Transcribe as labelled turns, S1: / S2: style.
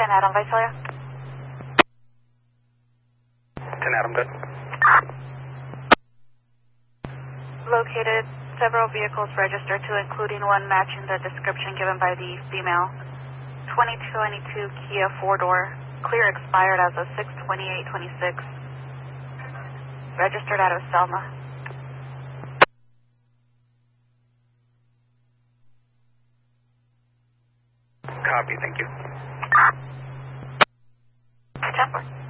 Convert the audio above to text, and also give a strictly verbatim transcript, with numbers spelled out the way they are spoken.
S1: ten Adam, Visalia.
S2: ten Adam, good.
S1: Located several vehicles registered to including one matching the description given by the female. twenty twenty-two Kia four-door. Clear expired as of six twenty-eight twenty-six. Registered out of Selma.
S2: Copy, thank you.
S1: ten four.